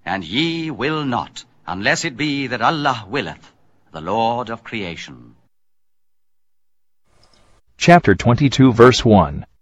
And ye will not, unless it be that Allah willeth, the Lord of creation. Chapter 22, verse 1.